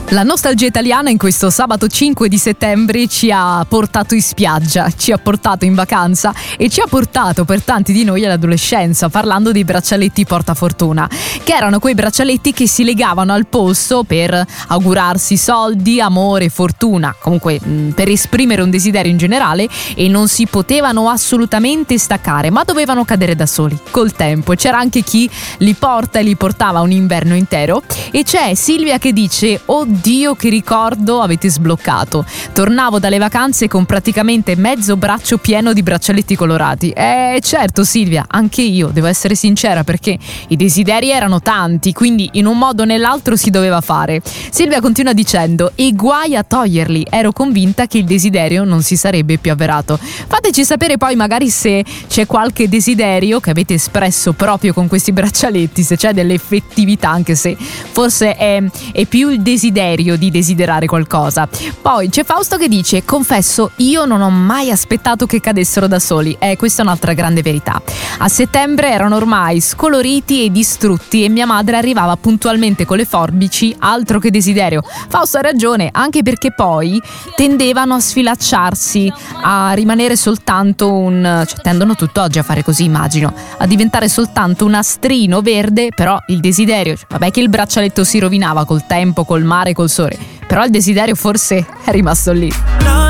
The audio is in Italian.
La nostalgia italiana in questo sabato 5 di settembre ci ha portato in spiaggia, ci ha portato in vacanza e ci ha portato per tanti di noi all'adolescenza, parlando dei braccialetti portafortuna, che erano quei braccialetti che si legavano al polso per augurarsi soldi, amore, fortuna, comunque per esprimere un desiderio in generale, e non si potevano assolutamente staccare, ma dovevano cadere da soli col tempo. C'era anche chi li porta e li portava un inverno intero, e c'è Silvia che dice: oddio, che ricordo avete sbloccato, tornavo dalle vacanze con praticamente mezzo braccio pieno di braccialetti colorati. Certo Silvia, anche io, devo essere sincera, perché i desideri erano tanti, quindi in un modo o nell'altro si doveva fare. Silvia continua dicendo: e guai a toglierli, ero convinta che il desiderio non si sarebbe più avverato. Fateci sapere poi magari se c'è qualche desiderio che avete espresso proprio con questi braccialetti, se c'è dell'effettività, anche se forse è più il desiderio di desiderare qualcosa. Poi c'è Fausto che dice: confesso, io non ho mai aspettato che cadessero da soli. Questa è un'altra grande verità. A settembre erano ormai scoloriti e distrutti e mia madre arrivava puntualmente con le forbici, altro che desiderio. Fausto ha ragione, anche perché poi tendevano a sfilacciarsi, a rimanere soltanto tendono tutt'oggi a fare così, immagino, a diventare soltanto un nastrino verde, però il desiderio, vabbè che il braccialetto si rovinava col tempo, col mare, col sole, però il desiderio forse è rimasto lì.